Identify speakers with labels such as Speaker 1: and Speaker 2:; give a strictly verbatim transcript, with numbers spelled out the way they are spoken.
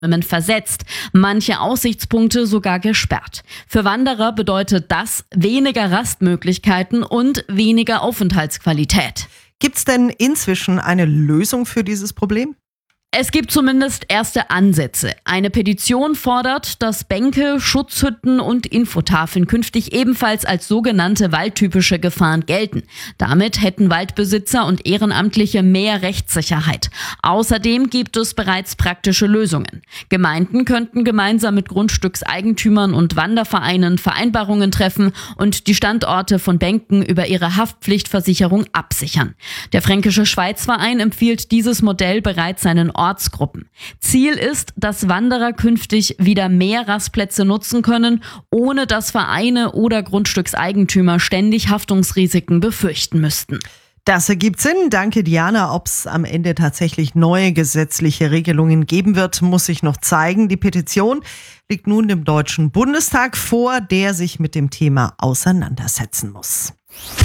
Speaker 1: versetzt, manche Aussichtspunkte sogar gesperrt. Für Wanderer bedeutet das weniger Rastmöglichkeiten und weniger Aufenthaltsqualität.
Speaker 2: Gibt's denn inzwischen eine Lösung für dieses Problem?
Speaker 1: Es gibt zumindest erste Ansätze. Eine Petition fordert, dass Bänke, Schutzhütten und Infotafeln künftig ebenfalls als sogenannte waldtypische Gefahren gelten. Damit hätten Waldbesitzer und Ehrenamtliche mehr Rechtssicherheit. Außerdem gibt es bereits praktische Lösungen. Gemeinden könnten gemeinsam mit Grundstückseigentümern und Wandervereinen Vereinbarungen treffen und die Standorte von Bänken über ihre Haftpflichtversicherung absichern. Der Fränkische Schweizverein empfiehlt dieses Modell bereits seinen Ortsgruppen. Ziel ist, dass Wanderer künftig wieder mehr Rastplätze nutzen können, ohne dass Vereine oder Grundstückseigentümer ständig Haftungsrisiken befürchten müssten.
Speaker 2: Das ergibt Sinn. Danke, Diana. Ob es am Ende tatsächlich neue gesetzliche Regelungen geben wird, muss sich noch zeigen. Die Petition liegt nun dem Deutschen Bundestag vor, der sich mit dem Thema auseinandersetzen muss.